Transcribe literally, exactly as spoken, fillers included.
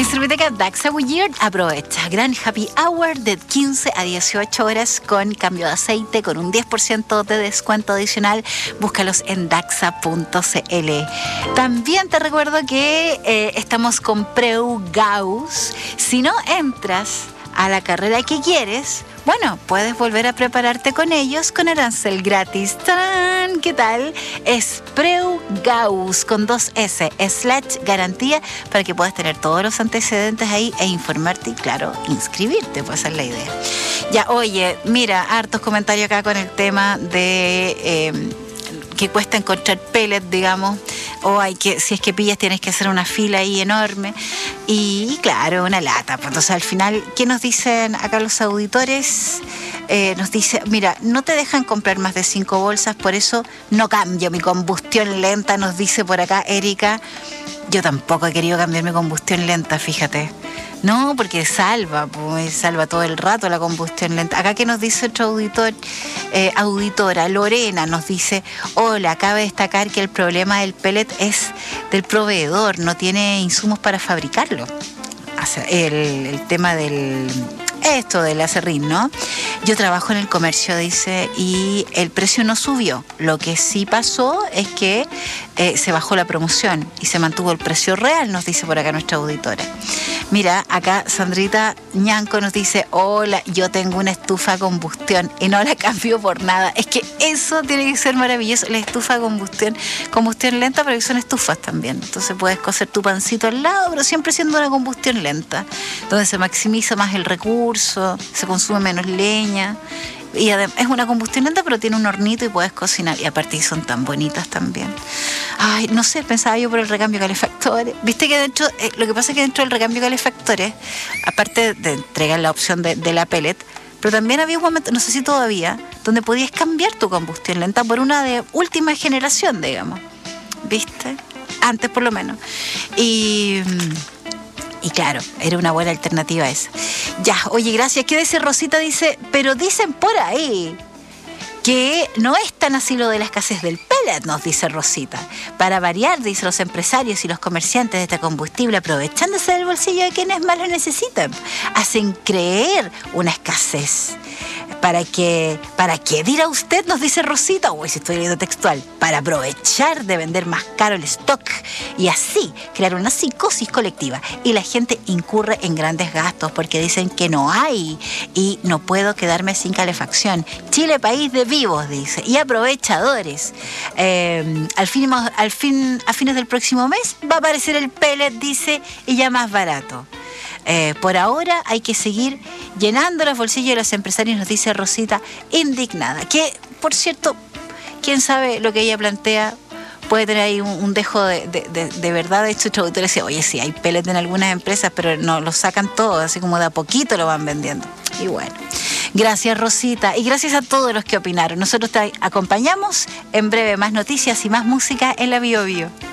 En Cerviteca Daxa Goodyear aprovecha gran happy hour de quince a dieciocho horas con cambio de aceite con un diez por ciento de descuento adicional. Búscalos en daxa punto cl. También te recuerdo que eh, estamos con Preu Gauss. Si no entras a la carrera que quieres, bueno, puedes volver a prepararte con ellos con arancel gratis. ¡Tarán! ¿Qué tal? Es Preu Gauss con dos S, slash garantía, para que puedas tener todos los antecedentes ahí e informarte y, claro, inscribirte, pues esa es la idea. Ya, oye, mira, hartos comentarios acá con el tema de... Eh, que cuesta encontrar pellet, digamos, o hay que, si es que pillas tienes que hacer una fila ahí enorme, y, y claro, una lata. Pues, entonces al final, ¿qué nos dicen acá los auditores? Eh, nos dice, mira, no te dejan comprar más de cinco bolsas, por eso no cambio mi combustión lenta, nos dice por acá Erika. Yo tampoco he querido cambiar mi combustión lenta, fíjate. No, porque salva, pues salva todo el rato la combustión lenta. Acá que nos dice otro auditor, eh, auditora, Lorena, nos dice, hola, cabe destacar que el problema del pellet es del proveedor, no tiene insumos para fabricarlo. El, el tema del... esto del acerrín, ¿no? Yo trabajo en el comercio, dice, y el precio no subió. Lo que sí pasó es que eh, se bajó la promoción y se mantuvo el precio real, nos dice por acá nuestra auditora. Mira, acá Sandrita Ñanco nos dice, hola, yo tengo una estufa a combustión y no la cambio por nada. Es que eso tiene que ser maravilloso, la estufa a combustión, combustión lenta, pero que son estufas también. Entonces puedes cocer tu pancito al lado, pero siempre siendo una combustión lenta, donde se maximiza más el recurso, se consume menos leña. Y además es una combustión lenta, pero tiene un hornito y puedes cocinar. Y aparte son tan bonitas también. Ay, no sé, pensaba yo por el recambio de calefactores. Viste que dentro, eh, lo que pasa es que dentro del recambio de calefactores, aparte de entregar la opción de, de la pellet, pero también había un momento, no sé si todavía, donde podías cambiar tu combustión lenta por una de última generación, digamos. ¿Viste? Antes por lo menos. Y... Y claro, era una buena alternativa esa. Ya, oye, gracias. ¿Qué dice Rosita? Dice, pero dicen por ahí que no es tan así lo de la escasez del pellet, nos dice Rosita. Para variar, dice, los empresarios y los comerciantes de este combustible, aprovechándose del bolsillo de quienes más lo necesitan, hacen creer una escasez. ¿Para qué? ¿Para qué dirá usted? Nos dice Rosita. Uy, si estoy leyendo textual. Para aprovechar de vender más caro el stock y así crear una psicosis colectiva. Y la gente incurre en grandes gastos porque dicen que no hay y no puedo quedarme sin calefacción. Chile, país de vivos, dice. Y aprovechadores. Eh, al fin, al fin, a fines del próximo mes va a aparecer el pellet, dice, y ya más barato. Eh, por ahora hay que seguir llenando los bolsillos de los empresarios, nos dice Rosita, indignada. Que, por cierto, quién sabe lo que ella plantea, puede tener ahí un, un dejo de, de, de, de verdad. De hecho, otro autor decía, oye, sí, hay pellet en algunas empresas, pero no lo sacan todo, así como de a poquito lo van vendiendo. Y bueno, gracias Rosita, y gracias a todos los que opinaron. Nosotros te acompañamos. En breve más noticias y más música en la Bio Bio.